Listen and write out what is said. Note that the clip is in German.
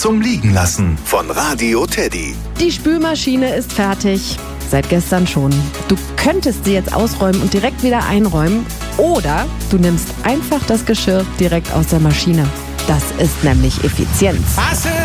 zum Liegenlassen von Radio Teddy. Die Spülmaschine ist fertig. Seit gestern schon. Du könntest sie jetzt ausräumen und direkt wieder einräumen. Oder du nimmst einfach das Geschirr direkt aus der Maschine. Das ist nämlich Effizienz.